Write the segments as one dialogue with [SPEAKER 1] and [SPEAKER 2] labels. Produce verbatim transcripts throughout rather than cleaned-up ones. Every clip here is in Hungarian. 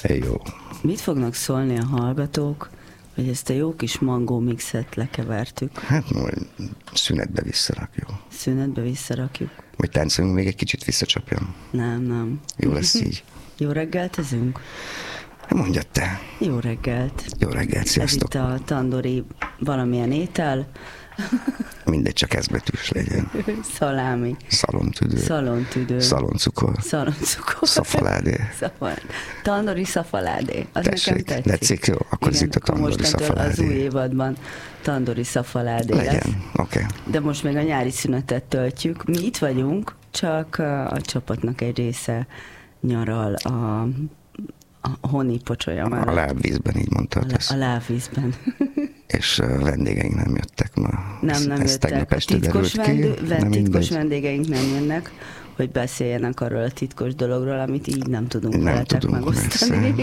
[SPEAKER 1] Jó.
[SPEAKER 2] Mit fognak szólni a hallgatók, hogy ezt a jó kis mangó mixet lekevertük?
[SPEAKER 1] Hát majd szünetbe visszarakjuk.
[SPEAKER 2] Szünetbe visszarakjuk.
[SPEAKER 1] Vagy táncoljunk még egy kicsit visszacsapjon.
[SPEAKER 2] Nem, nem.
[SPEAKER 1] Jó lesz így.
[SPEAKER 2] Jó reggeltezünk?
[SPEAKER 1] Mondjad te.
[SPEAKER 2] Jó reggelt.
[SPEAKER 1] Jó reggelt, sziasztok.
[SPEAKER 2] Ez itt a tandori valamilyen étel.
[SPEAKER 1] Mindegy, csak ezbetűs legyen.
[SPEAKER 2] Szalámi.
[SPEAKER 1] Szalontüdő.
[SPEAKER 2] Szalontüdő.
[SPEAKER 1] Szaloncukor.
[SPEAKER 2] Szaloncukor.
[SPEAKER 1] Szafaládé.
[SPEAKER 2] Szafaládé. Tandori szafaládé. Az
[SPEAKER 1] Tessék,
[SPEAKER 2] nekem tetszik.
[SPEAKER 1] tetszik, jó? Akkor
[SPEAKER 2] igen,
[SPEAKER 1] ez itt a tandori szafaládé.
[SPEAKER 2] Az új évadban tandori szafaládé
[SPEAKER 1] legyen,
[SPEAKER 2] lesz.
[SPEAKER 1] oké. Okay.
[SPEAKER 2] De most még a nyári szünetet töltjük. Mi itt vagyunk, csak a, a csapatnak egy része nyaral a, a honi pocsolya már.
[SPEAKER 1] A lábvízben, így mondtad.
[SPEAKER 2] A, a lábvízben.
[SPEAKER 1] És vendégeink nem jöttek ma.
[SPEAKER 2] Nem,
[SPEAKER 1] ez,
[SPEAKER 2] nem
[SPEAKER 1] ez
[SPEAKER 2] jöttek. A titkos, vendő, vend, titkos vendégeink nem jönnek, hogy beszéljenek arról a titkos dologról, amit így nem tudunk nem veletek tudunk megosztani.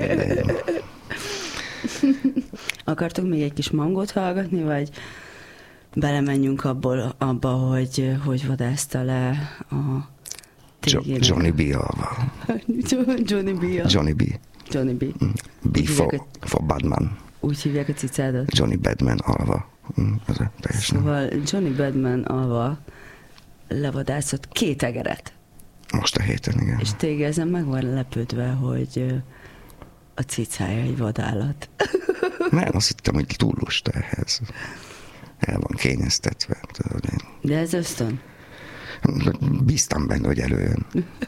[SPEAKER 2] Akartok még egy kis mangót hallgatni, vagy belemenjünk abból, abba, hogy hogy vadászta le a
[SPEAKER 1] tégének? Johnny B. alva.
[SPEAKER 2] Johnny B.
[SPEAKER 1] Johnny B.
[SPEAKER 2] Johnny B.
[SPEAKER 1] Mm. B for, a... for Badman.
[SPEAKER 2] Úgy hívják a cicádat?
[SPEAKER 1] Johnny Badman alva. Mm, az a
[SPEAKER 2] szóval Johnny Badman alva levadászott két egeret.
[SPEAKER 1] Most a héten, igen.
[SPEAKER 2] És téged ezen meg van lepődve, hogy a cicája egy vadállat.
[SPEAKER 1] Nem, azt hittem, hogy túl lusta ehhez. El van kényeztetve. Tudod én.
[SPEAKER 2] De ez ösztön?
[SPEAKER 1] Bíztam benne, hogy előjön.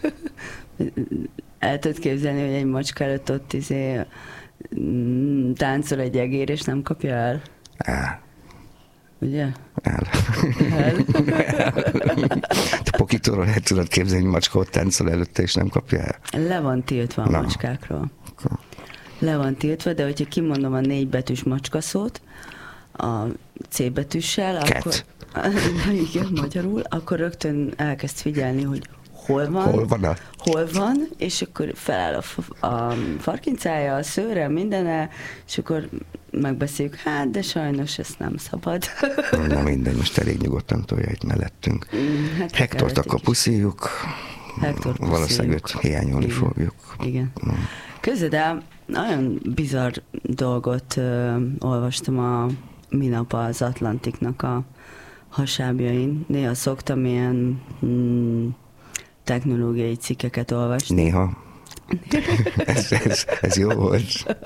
[SPEAKER 2] El tudod képzelni, hogy egy macska előtt ott izé táncol egy egér, és nem kapja el?
[SPEAKER 1] El.
[SPEAKER 2] Ugye?
[SPEAKER 1] El.
[SPEAKER 2] El.
[SPEAKER 1] Te Pokitóról el tudod képzelni, hogy macska ott táncol előtte, és nem kapja el?
[SPEAKER 2] Le van tiltva a
[SPEAKER 1] Na.
[SPEAKER 2] macskákról. Le van tiltva, de hogyha kimondom a négy betűs macska szót, a C betűssel,
[SPEAKER 1] Cat.
[SPEAKER 2] akkor... Igen, magyarul, akkor rögtön elkezd figyelni, hogy hol van,
[SPEAKER 1] hol van, a...
[SPEAKER 2] hol van, és akkor feláll a, a farkincája, a szőre, mindene, és akkor megbeszéljük, hát, de sajnos ezt nem szabad.
[SPEAKER 1] Na mindegy, most elég nyugodtan tolja itt mellettünk. Hát Hektort akkor puszíjuk, valószínűleg őt hiányolni
[SPEAKER 2] igen.
[SPEAKER 1] fogjuk.
[SPEAKER 2] Igen. Közben, de nagyon bizarr dolgot ö, olvastam a minap az Atlantiknak a hasábjain. Néha szoktam ilyen mm, technológiai cikkeket olvasni.
[SPEAKER 1] Néha. ez, ez, ez jó volt.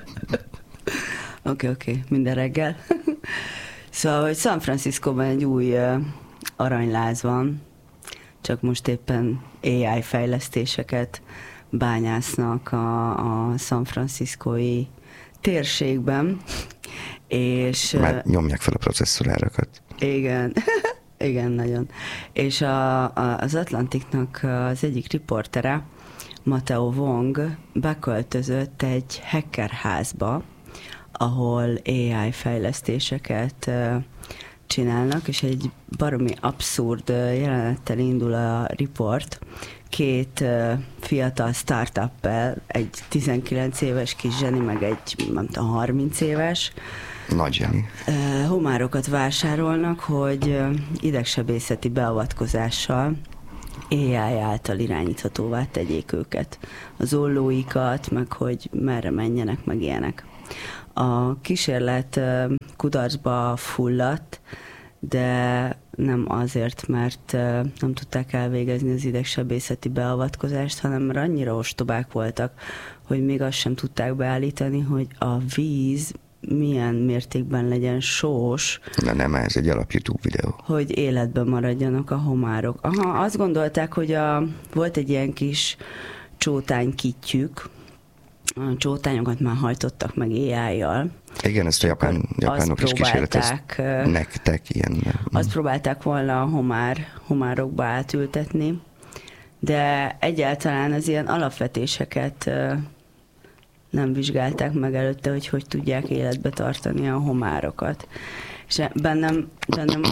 [SPEAKER 2] Oké, oké, okay, minden reggel. Szóval, hogy San Franciscóban egy új uh, aranyláz van, csak most éppen á i fejlesztéseket bányásznak a, a San Franciscói térségben, és...
[SPEAKER 1] Már nyomják fel a processzorárakat.
[SPEAKER 2] Igen, igen, nagyon. És a, a, az Atlantiknak az egyik riportere, Mateo Wong beköltözött egy hackerházba, ahol á i fejlesztéseket csinálnak, és egy baromi abszurd jelenettel indul a riport. Két fiatal startuppel, egy tizenkilenc éves kis zseni, meg egy, nem tudom, harminc éves.
[SPEAKER 1] Nagy zseni.
[SPEAKER 2] Homárokat vásárolnak, hogy idegsebészeti beavatkozással á i által irányíthatóvá tegyék őket. Az ollóikat, meg hogy merre menjenek, meg ilyenek. A kísérlet kudarcba fulladt, de nem azért, mert nem tudták elvégezni az idegsebészeti beavatkozást, hanem mert annyira ostobák voltak, hogy még azt sem tudták beállítani, hogy a víz milyen mértékben legyen sós.
[SPEAKER 1] Na nem, ez egy alap YouTube videó.
[SPEAKER 2] Hogy életben maradjanak a homárok. Aha, azt gondolták, hogy a, volt egy ilyen kis csótánykittyük, a csótányokat már hajtottak meg á i-jal.
[SPEAKER 1] Igen, ezt a japán, japánok is kísérleteztek nektek ilyen.
[SPEAKER 2] Azt próbálták volna a homár, homárokba átültetni, de egyáltalán az ilyen alapvetéseket nem vizsgálták meg előtte, hogy hogy tudják életbe tartani a homárokat. És bennem, bennem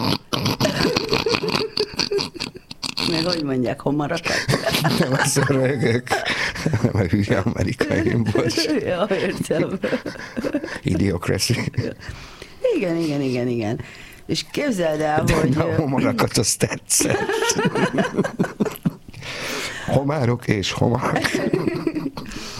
[SPEAKER 2] meg hogy mondják, homarakat?
[SPEAKER 1] Nem azt rögök, nem a hülye amerikai, bocs.
[SPEAKER 2] Ja, értem.
[SPEAKER 1] Idiocracy.
[SPEAKER 2] Igen, igen, igen, igen. És képzeld el,
[SPEAKER 1] de
[SPEAKER 2] hogy...
[SPEAKER 1] De a homarakat azt tetszett. Homárok és homák.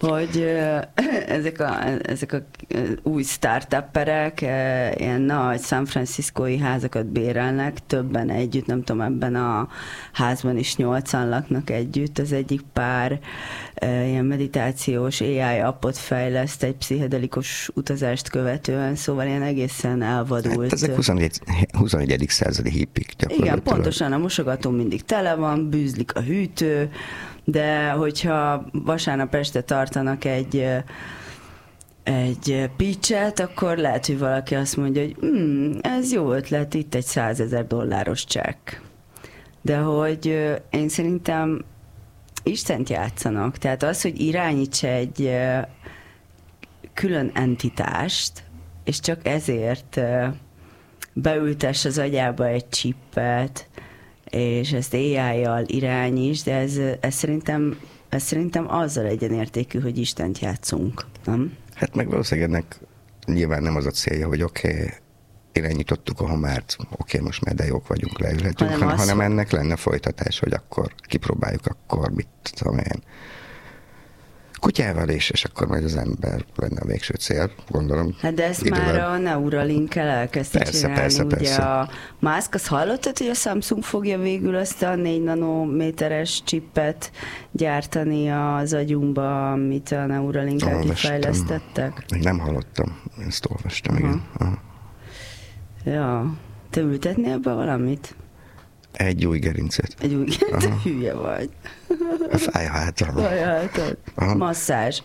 [SPEAKER 2] hogy ezek a, ezek a új startupperek ilyen nagy San Franciscói házakat bérelnek, többen együtt, nem tudom, ebben a házban is nyolcan laknak együtt, az egyik pár ilyen meditációs á i appot fejleszt egy pszichedelikus utazást követően, szóval ilyen egészen elvadult.
[SPEAKER 1] Hát ezek huszonegyedik századi hippik gyakorlatilag.
[SPEAKER 2] Igen, pontosan, a mosogató mindig tele van, bűzlik a hűtő, de hogyha vasárnap este tartanak egy, egy pitchet, akkor lehet, hogy valaki azt mondja, hogy hm, ez jó ötlet, itt egy százezer dolláros csekk. De hogy én szerintem Istent játszanak. Tehát az, hogy irányíts egy külön entitást, és csak ezért beültess az agyába egy csippet, és ezt á i-jal irányíts, de ez, ez, szerintem, ez szerintem azzal egyenértékű, hogy Istent játszunk, nem?
[SPEAKER 1] Hát meg valószínűleg ennek nyilván nem az a célja, hogy oké, okay, irányítottuk a homárt, oké, okay, most már de jók vagyunk, leülhetünk, hanem, hanem, hanem ennek lenne folytatás, hogy akkor kipróbáljuk, akkor mit tudom én, kutyával is, és akkor majd az ember lenne a végső cél, gondolom.
[SPEAKER 2] Hát de ezt
[SPEAKER 1] idővel.
[SPEAKER 2] Már a Neuralink-kel elkezdte
[SPEAKER 1] persze,
[SPEAKER 2] csinálni.
[SPEAKER 1] Persze,
[SPEAKER 2] ugye
[SPEAKER 1] persze.
[SPEAKER 2] A Musk, azt hallottad, hogy a Samsung fogja végül azt a négy nanométeres csippet gyártani az agyunkba, amit a Neuralink-kel kifejlesztettek?
[SPEAKER 1] Nem hallottam, ezt olvastam, uh-huh. igen. Uh-huh.
[SPEAKER 2] Ja. Te ültetnél be valamit?
[SPEAKER 1] Egy új gerincet.
[SPEAKER 2] Egy új gerincet? Hülye vagy.
[SPEAKER 1] A fáj a hátam.
[SPEAKER 2] Fáj a hátam. Masszázs.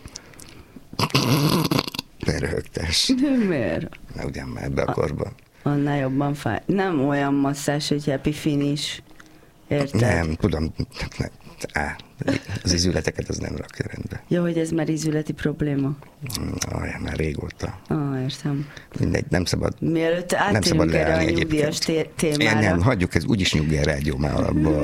[SPEAKER 1] Ne röhögtess.
[SPEAKER 2] Miért?
[SPEAKER 1] Ne ugyan már ebbe a korban.
[SPEAKER 2] Annál jobban fáj. Nem olyan masszázs, hogy happy finish. Érted?
[SPEAKER 1] Nem, tudom. Nem. Á, az izületeket az nem rakja rendbe.
[SPEAKER 2] Jó, hogy ez már izületi probléma.
[SPEAKER 1] Ah, már régóta.
[SPEAKER 2] Ah, értem.
[SPEAKER 1] Mindegy, nem szabad.
[SPEAKER 2] Mielőtt áttérünk erre a nyugdíjas témára.
[SPEAKER 1] Nem, hagyjuk, ez úgyis nyugdíj rádió már alapból.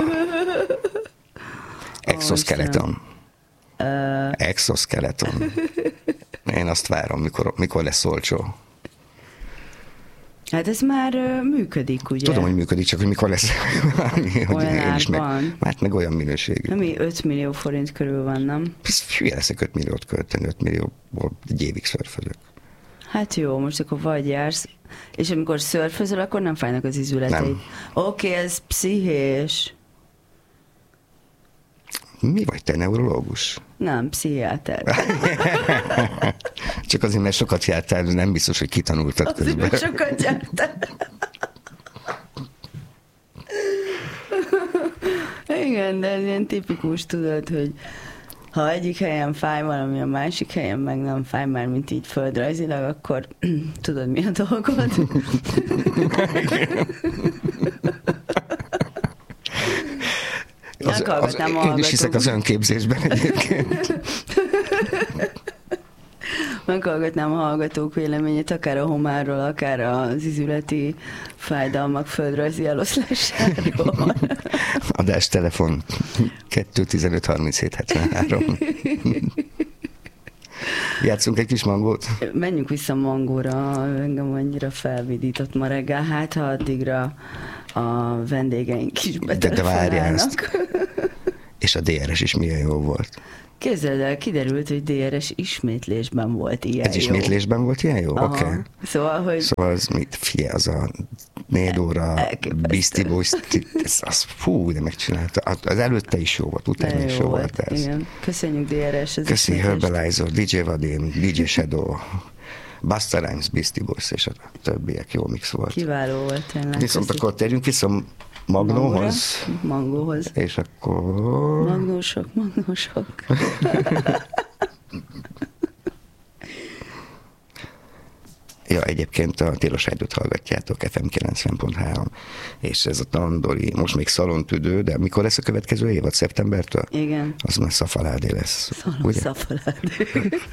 [SPEAKER 1] Exoskeleton. Uh... Exoskeleton. Én azt várom, mikor, mikor lesz olcsó.
[SPEAKER 2] Hát ez már uh, működik, ugye?
[SPEAKER 1] Tudom, hogy működik, csak hogy mikor lesz.
[SPEAKER 2] Olyan árban.
[SPEAKER 1] Hát meg olyan minőségű.
[SPEAKER 2] Ami öt millió forint körül van, nem?
[SPEAKER 1] Hülye leszek öt milliót költeni, öt millióból egy évig szörfözök.
[SPEAKER 2] Hát jó, most akkor vagy jársz, és amikor szörfözöl, akkor nem fájnak az izületeid. Oké, okay, ez pszichés.
[SPEAKER 1] Mi vagy te, neurológus?
[SPEAKER 2] Nem, pszichiáter.
[SPEAKER 1] Csak azért, mert sokat jártál, nem biztos, hogy kitanultad
[SPEAKER 2] azért,
[SPEAKER 1] közben.
[SPEAKER 2] Azért, sokat jártál. Igen, de ez ilyen tipikus, tudod, hogy ha egyik helyen fáj valami, a másik helyen meg nem fáj már, mint így földrajzilag, akkor tudod, mi a dolgod?
[SPEAKER 1] Az, az, én is hiszek az önképzésben egyébként.
[SPEAKER 2] Meghallgatnám a hallgatók véleményét, akár a homárról, akár az izületi fájdalmak földrajzi eloszlásáról.
[SPEAKER 1] Adás telefon kettő tizenöt harminchét hetvenhárom. Játszunk egy kis mangót?
[SPEAKER 2] Menjünk vissza mangóra, engem annyira felvidított ma reggel, hát ha addigra a vendégeink is betelefonálnak.
[SPEAKER 1] És a dé er es is milyen jó volt.
[SPEAKER 2] Képzeld el, kiderült, hogy dé er es ismétlésben volt ilyen
[SPEAKER 1] Ez ismétlésben
[SPEAKER 2] jó.
[SPEAKER 1] volt ilyen jó? Oké. Okay.
[SPEAKER 2] Szóval, hogy...
[SPEAKER 1] Szóval az mit, fie, az a négy óra Beastie Boys, az fú, de megcsinálta. Az előtte is jó volt, utána is jó volt, volt ez. Igen.
[SPEAKER 2] Köszönjük dé er es.
[SPEAKER 1] Köszi Herbalizer, dé dzsé Vadim, dé dzsé Shadow, Busta Rhymes, Beastie Boys és a többiek, jó mix volt.
[SPEAKER 2] Kiváló volt tényleg.
[SPEAKER 1] Viszont akkor térjünk vissza Magnóhoz.
[SPEAKER 2] Mangóhoz.
[SPEAKER 1] És akkor...
[SPEAKER 2] Magnósok, magnósok.
[SPEAKER 1] Ja, egyébként a Tilos Rádiót hallgatjátok, ef em kilencven pont három, és ez a Tandori, most még szalontüdő, de mikor lesz a következő évad? Szeptembertől?
[SPEAKER 2] Igen.
[SPEAKER 1] Az már szafaládé lesz.
[SPEAKER 2] Szalon szafaládé.